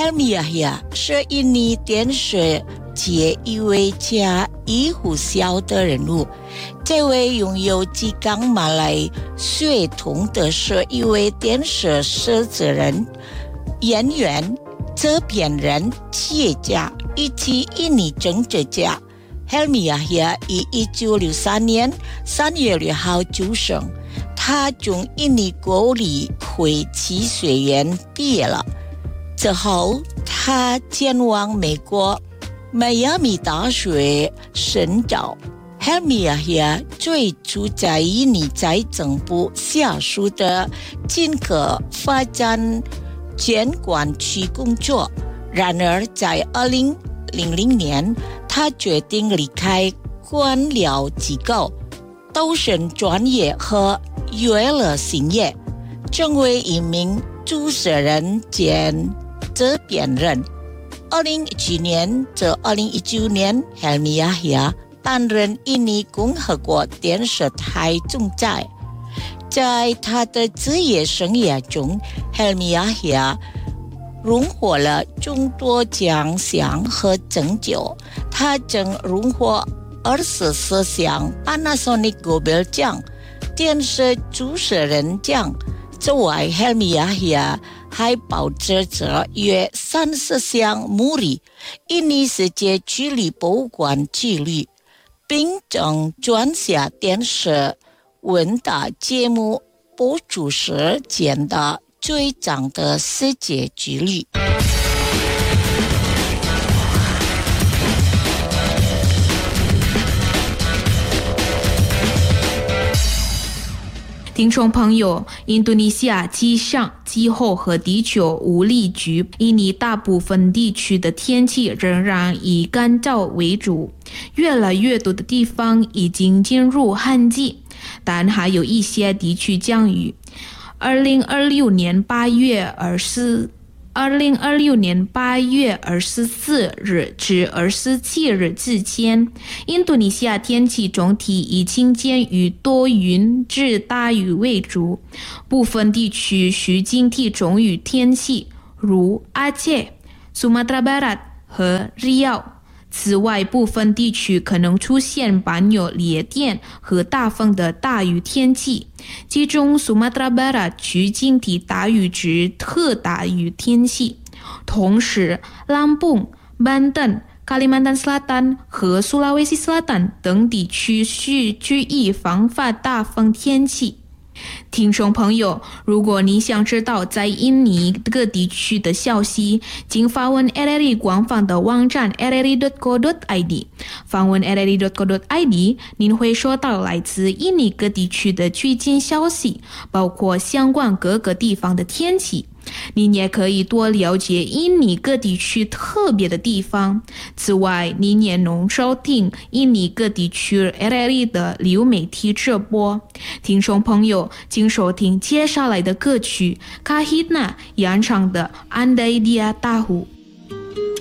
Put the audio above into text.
Helmi Yahya 是印尼电视界一位家喻户晓的人物。这位拥有几港马来血统的是一位电视制作人、演员、制片人、企业家以及印尼政治家。Helmi Yahya 于1963年3月6号出生，他从印尼国立会计学院毕业了。之后，他前往美国迈阿密大学深造。Helmi Yahya 最初在印尼财政部下属的金科发展监管区工作，然而在2000年，他决定离开官僚机构，投身专业和娱乐行业，成为一名主持人兼制片人。2017年至2019年 Helmi Yahya 担任印尼共和国电视台总裁。在他的职业生涯中， Helmi Yahya 荣获了众多奖项和成就。他曾荣获24项 Panasonic Global 奖、电视主持人奖。此外， Helmi Yahya 还保持着约30项muri印尼世界纪律博物馆纪录，并曾撰写电视问答节目播出时间的最长的世界纪录。 听众朋友，印度尼西亚气象、气候和地球物理局印尼大部分地区的天气仍然以干燥为主，越来越多的地方已经进入旱季，但还有一些地区降雨。2026年8月24日至27日之间，印度尼西亚天气总体以晴间与多云至大雨为主，部分地区需警惕中雨天气，如阿切、苏马特拉巴拉和Riau。此外，部分地区可能出现伴有雷电和大风的大雨天气，其中苏马特拉巴拉需警惕大雨至特大雨天气。同时，Lampung、Banten、Kalimantan Selatan 和Sulawesi Selatan 等地区需注意防范大风天气。听众朋友，如果你想知道在印尼各地区的消息，请访问 RRI 官方的网站 rri.co.id。 访问 rri.co.id， 您会收到来自印尼各地区的最新消息，包括相关各个地方的天气。您也可以多了解印尼各地区特别的地方。此外，您也能收听印尼各地区 RRI 的流媒体直播。听众朋友，请收听接下来的歌曲，Kahitna 演唱的 Andai Dia Tahu。